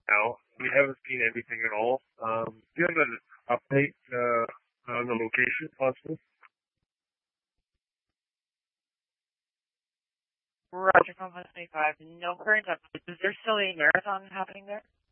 now. We haven't seen anything at all. Do you have an update on the location, possible? Roger, Compound 25. No current updates. Is there still a marathon happening there?